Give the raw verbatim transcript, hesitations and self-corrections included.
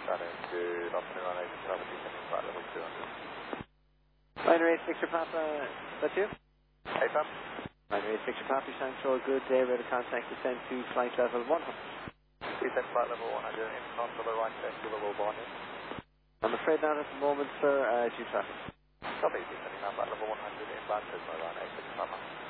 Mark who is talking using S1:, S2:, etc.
S1: Good afternoon, I'm eight seven descending flight level two hundred.
S2: Minor eight six Papa, that's you?
S1: Hey, Tom.
S2: Minor eight six Papa, sound show good day, ready to contact descent to flight level one hundred.
S1: Descent flight level one hundred, in front of the right vestibule bonding.
S2: I'm afraid not at the moment, sir, uh, due traffic.
S1: Copy, descending now flight level one hundred, inbound Cessna, around eight six Papa.